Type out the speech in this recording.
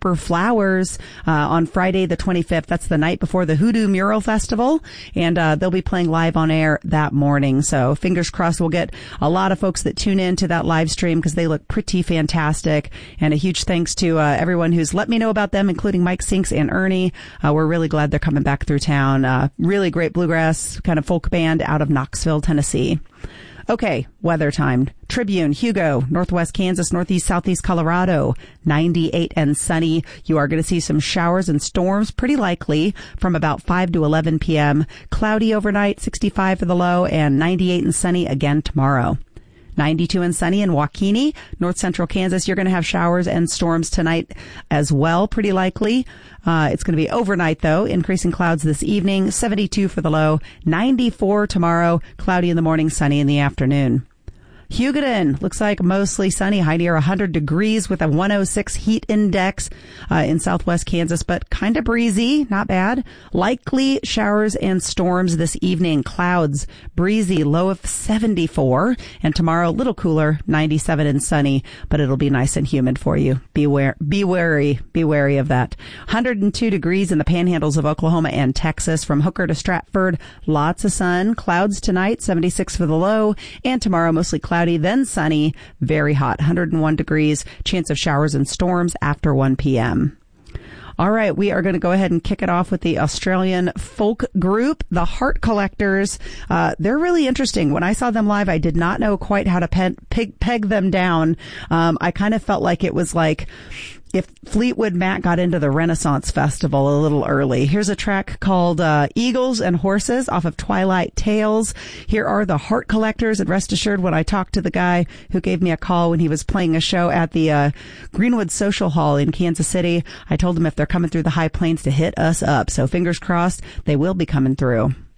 Harper Flowers on Friday the 25th. That's the night before the Hoodoo Mural Festival, and they'll be playing live on air that morning. So fingers crossed we'll get a lot of folks that tune in to that live stream because they look pretty fantastic. And a huge thanks to everyone who's let me know about them, including Mike Sinks and Ernie. We're really glad they're coming back through town. Really great bluegrass kind of folk band out of Knoxville, Tennessee. Okay, weather time. Tribune, Hugo, Northwest Kansas, Northeast, Southeast Colorado, 98 and sunny. You are going to see some showers and storms, pretty likely, from about 5 to 11 p.m. Cloudy overnight, 65 for the low, and 98 and sunny again tomorrow. 92 and sunny in Waukene, North Central Kansas. You're going to have showers and storms tonight as well, pretty likely. It's going to be overnight, though. Increasing clouds this evening, 72 for the low, 94 tomorrow, cloudy in the morning, sunny in the afternoon. Hugoton looks like mostly sunny, high near 100 degrees with a 106 heat index in southwest Kansas, but kind of breezy, not bad. Likely showers and storms this evening. Clouds, breezy, low of 74, and tomorrow a little cooler, 97 and sunny, but it'll be nice and humid for you. Be wary of that. 102 degrees in the panhandles of Oklahoma and Texas from Hooker to Stratford. Lots of sun. Clouds tonight, 76 for the low, and tomorrow mostly cloudy, then sunny, very hot, 101 degrees, chance of showers and storms after 1 p.m. All right, we are going to go ahead and kick it off with the Australian folk group, the Heart Collectors. They're really interesting. When I saw them live, I did not know quite how to peg them down. I kind of felt like it was like if Fleetwood Mac got into the Renaissance Festival a little early. Here's a track called Eagles and Horses off of Twilight Tales. Here are the Heart Collectors, and rest assured when I talked to the guy who gave me a call when he was playing a show at the Greenwood Social Hall in Kansas City, I told him if they're coming through the High Plains to hit us up. So fingers crossed they will be coming through.